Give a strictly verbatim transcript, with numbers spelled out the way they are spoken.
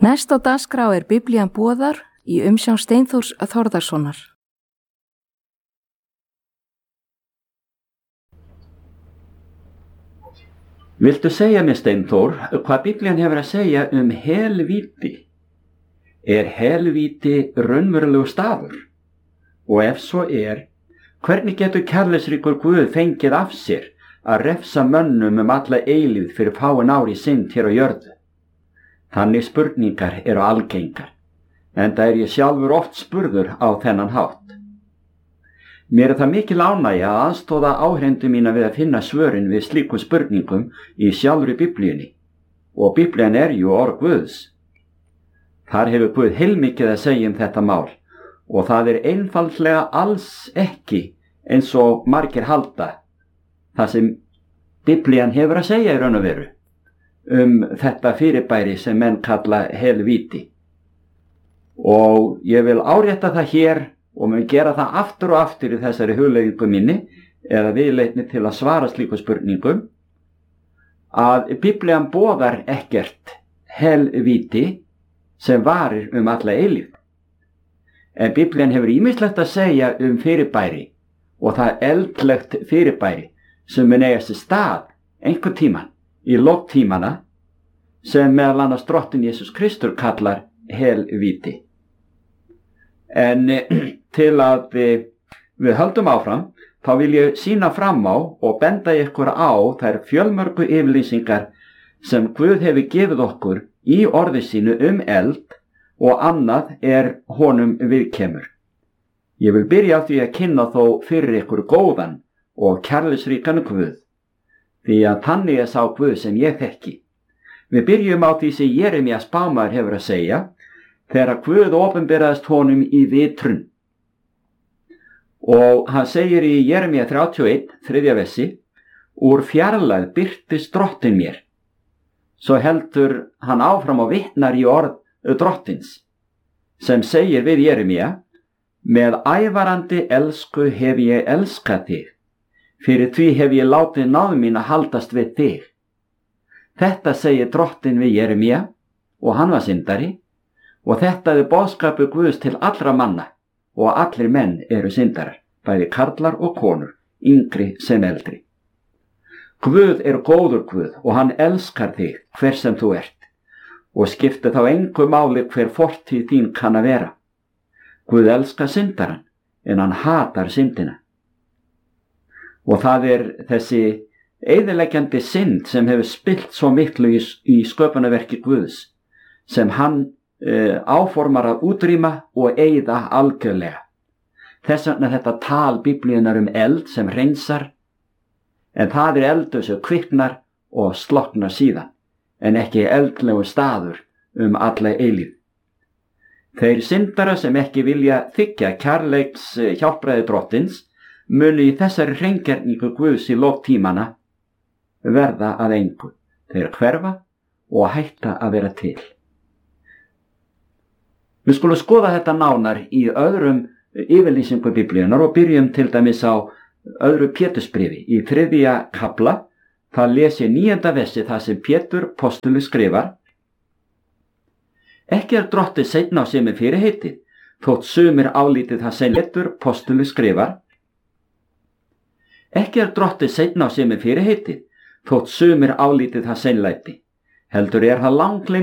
Næst á dagskrá er Biblían boðar í umsjón Steinþórs Þórðarsonar. Viltu segja mér, Steinþór, hvað Biblían hefur að segja um helvíti? Er helvíti raunverulegur staður? Og ef svo er, hvernig getur kærleiksríkur Guð fengið af sér að refsa mönnum um alla eilífð fyrir fáein ár í synd hér á jörðu? Þannig spurningar eru algengar, enda er ég sjálfur oft spurður á þennan hátt. Mér er það mikil ánægja að aðstoða áhrendu mína við að finna svörin við slíkum spurningum í sjálfri Biblíunni, og Biblían er jú orð Guðs. Þar hefur Guð heilmikið að segja um þetta mál, og það er einfaldlega alls ekki eins og margir halda, það sem Biblían hefur að segja í raun og veru um þetta fyrirbæri sem menn kalla helvíti. Og ég vil árétta það hér og mun gera það aftur og aftur í þessari hugleiðingu minni eða viðleitni til að svara slíku spurningum, að Biblían boðar ekkert helvíti sem varir um alla eilífð. En Biblían hefur ýmislegt að segja um fyrirbæri og það eldlegt fyrirbæri sem mun eiga sér stað einhvern tímann í lok tímana sem meðal annars drottinn Jesús Kristur kallar helvíti. En til að við höldum áfram, þá vil ég sýna fram á og benda ykkur á þær fjölmörgu yfirlýsingar sem Guð hefur gefið okkur í orði sínu um eld og annað er honum viðkemur. Ég vil byrja á því að kynna þó fyrir ykkur góðan og kærleiksríkan Guð, því að þannig er sá Guð sem ég þekki. Við byrjum á því sem Jeremía spámaður hefur að segja, þegar Guð opinberaðist honum í vitrun. Og hann segir í Jeremía þrjátíu og eitt, þriðja versi, úr fjarlægð birtist drottinn mér. Svo heldur hann áfram og vitnar í orð drottins, sem segir við Jeremía, með ævarandi elsku hef ég elskað þig, fyrir því hef ég látið náð mín að haldast við þig. Þetta segir drottinn við Jeremía, og hann var syndari, og þetta er boðskapur Guðs til allra manna, og allir menn eru syndarar, bæði karlar og konur, yngri sem eldri. Guð er góður Guð, og hann elskar þig hver sem þú ert, og skiptir þá engu máli hver fortíð þín kann að vera. Guð elskar syndaran, en hann hatar syndina. Og það er þessi eyðileggjandi synd sem hefur spillt svo miklu í, í sköpunarverki Guðs, sem hann uh, áformar að útrýma og eyða algjörlega. Þess vegna þetta tal Biblíunar um eld sem hreinsar, en það er eldur sem kviknar og slokknar síðan, en ekki eldlegu staður um alla eilífð. Þeir syndara sem ekki vilja þiggja kærleiks hjálpræði drottins muni í þessari hreingerningu Guðs í lok tímana verða að engu. Þeir hverfa og hætta að vera til. Við skulum skoða þetta nánar í öðrum yfirlýsingu Biblíunar og byrjum til dæmis á öðru Pétursbréfi. Í þriðja kafla, það les ég níunda versi þar sem Pétur postuli skrifar: Ekki er drottið seinna á sig með fyrirheitið, þótt sumir álítið það sem Pétur postuli skrifar. Ekki er drottið seinna á sig með fyrirheitið, þótt sumir álítið það seinlæti, heldur er það langleynd